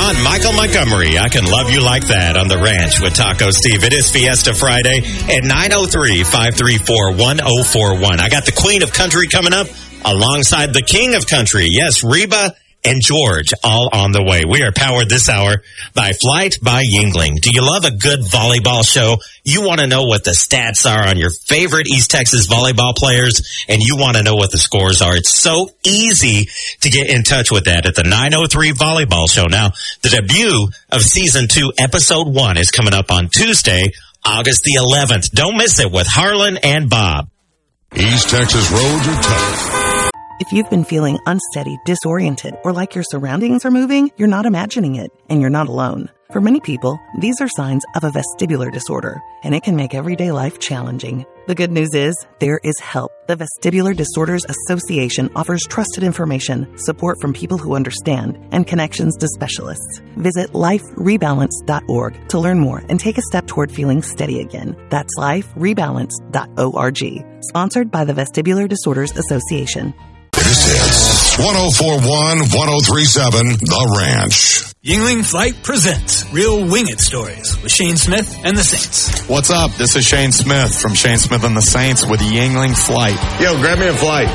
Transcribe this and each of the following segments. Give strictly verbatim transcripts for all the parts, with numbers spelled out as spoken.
on, Michael Montgomery. I can love you like that on the ranch with Taco Steve. It is Fiesta Friday at nine oh three, five three four, one oh four one. I got the Queen of Country coming up alongside the King of Country. Yes, Reba and George all on the way. We are powered this hour by Flight by Yuengling. Do you love a good volleyball show? You want to know what the stats are on your favorite East Texas volleyball players, and you want to know what the scores are. It's so easy to get in touch with that at the nine oh three Volleyball Show. Now, the debut of Season two, Episode one is coming up on Tuesday, August the eleventh. Don't miss it with Harlan and Bob. East Texas roads are tough. If you've been feeling unsteady, disoriented, or like your surroundings are moving, you're not imagining it, and you're not alone. For many people, these are signs of a vestibular disorder, and it can make everyday life challenging. The good news is, there is help. The Vestibular Disorders Association offers trusted information, support from people who understand, and connections to specialists. Visit life rebalance dot org to learn more and take a step toward feeling steady again. That's life rebalance dot org. Sponsored by the Vestibular Disorders Association. This is one oh four one, one oh three seven, The Ranch. Yuengling Flight presents Real Wing It Stories with Shane Smith and the Saints. What's up? This is Shane Smith from Shane Smith and the Saints with Yuengling Flight. Yo, grab me a flight.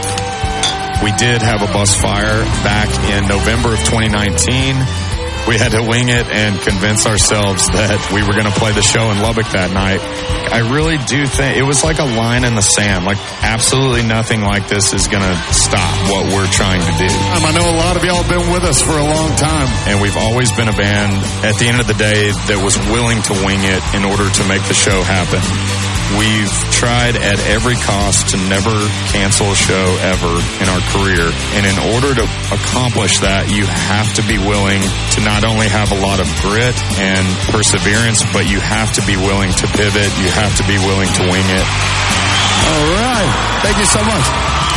We did have a bus fire back in November of twenty nineteen. We had to wing it and convince ourselves that we were going to play the show in Lubbock that night. I really do think it was like a line in the sand. Like, absolutely nothing like this is going to stop what we're trying to do. Um, I know a lot of y'all have been with us for a long time. And we've always been a band, at the end of the day, that was willing to wing it in order to make the show happen. We've tried at every cost to never cancel a show ever in our career. And in order to accomplish that, you have to be willing to not only have a lot of grit and perseverance, but you have to be willing to pivot. You have to be willing to wing it. All right. Thank you so much.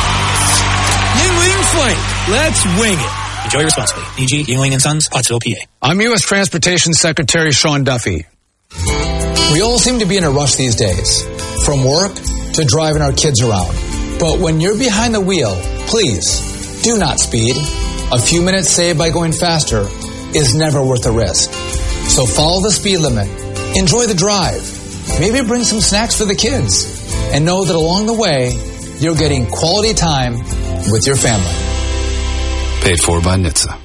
Yuengling Flight. Let's wing it. Enjoy responsibly. D G, Yuengling and Sons, Pottsville, P A. I'm U S Transportation Secretary Sean Duffy. We all seem to be in a rush these days, from work to driving our kids around. But when you're behind the wheel, please do not speed. A few minutes saved by going faster is never worth the risk. So follow the speed limit, enjoy the drive, maybe bring some snacks for the kids, and know that along the way, you're getting quality time with your family. Paid for by N H T S A.